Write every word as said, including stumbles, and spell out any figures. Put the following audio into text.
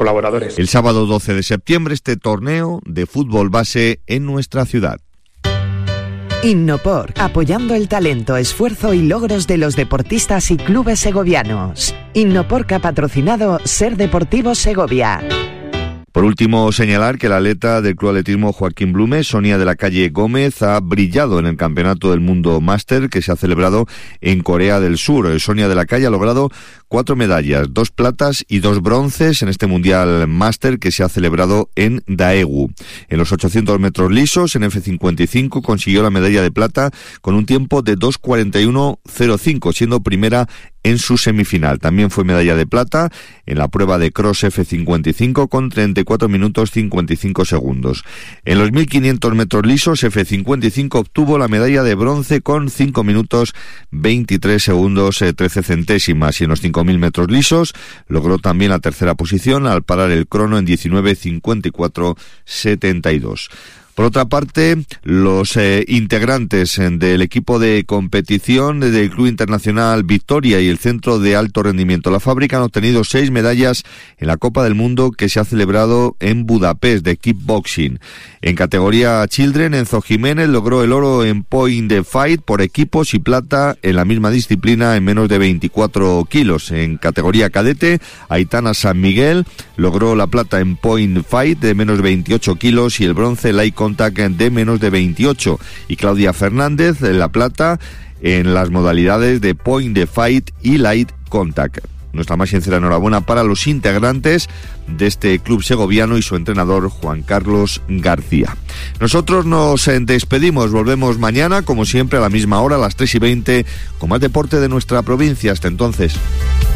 colaboradores. El sábado doce de septiembre este torneo de fútbol base en nuestra ciudad. Innopor, apoyando el talento, esfuerzo y logros de los deportistas y clubes segovianos. Innopor que ha patrocinado Ser Deportivo Segovia. Por último, señalar que la atleta del Club Atletismo Joaquín Blume, Sonia de la Calle Gómez, ha brillado en el Campeonato del Mundo Máster que se ha celebrado en Corea del Sur. Sonia de la Calle ha logrado cuatro medallas, dos platas y dos bronces en este Mundial Máster que se ha celebrado en Daegu. En los ochocientos metros lisos, en F cincuenta y cinco, consiguió la medalla de plata con un tiempo de dos cuarenta y uno cero cinco, siendo primera en su semifinal. También fue medalla de plata en la prueba de cross F cincuenta y cinco con treinta y cuatro minutos cincuenta y cinco segundos. En los mil quinientos metros lisos F cincuenta y cinco obtuvo la medalla de bronce con cinco minutos veintitrés segundos trece centésimas, y en los cinco mil metros lisos logró también la tercera posición al parar el crono en diecinueve cincuenta y cuatro setenta y dos. Por otra parte, los eh, integrantes del equipo de competición del Club Internacional Victoria y el Centro de Alto Rendimiento La Fábrica han obtenido seis medallas en la Copa del Mundo que se ha celebrado en Budapest de kickboxing. En categoría Children, Enzo Jiménez logró el oro en Point de Fight por equipos y plata en la misma disciplina en menos de veinticuatro kilos. En categoría cadete, Aitana San Miguel logró la plata en Point Fight de menos de veintiocho kilos y el bronce Light Contact de menos de veintiocho, y Claudia Fernández la plata en las modalidades de Point de Fight y Light Contact. Nuestra más sincera enhorabuena para los integrantes de este club segoviano y su entrenador Juan Carlos García. Nosotros nos despedimos, volvemos mañana como siempre a la misma hora, a las tres y veinte, con más deporte de nuestra provincia. Hasta entonces.